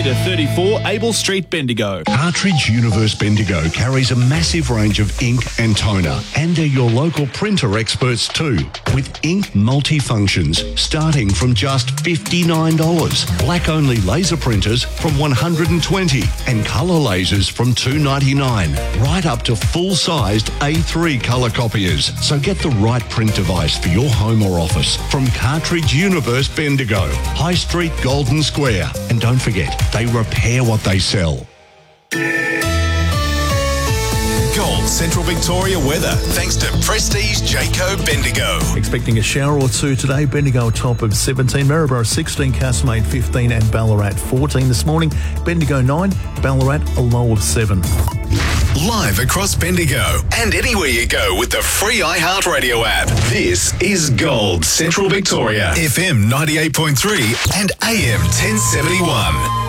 to 34 Abel Street, Bendigo. Cartridge Universe Bendigo carries a massive range of ink and toner, and they're your local printer experts too, with ink multifunctions starting from just $59, black-only laser printers from $120, and colour lasers from $299, right up to full-sized A3 colour copiers. So get the right print device for your home or office from Cartridge Universe Bendigo, High Street, Golden Square. And don't forget, they repair what they sell. Gold Central Victoria weather, thanks to Prestige Jayco Bendigo. Expecting a shower or two today. Bendigo a top of 17, Maryborough 16, Castlemaine 15 and Ballarat 14 this morning. Bendigo 9, Ballarat a low of 7. Live across Bendigo and anywhere you go with the free iHeartRadio app. This is Gold Central Victoria, FM 98.3 and AM 1071.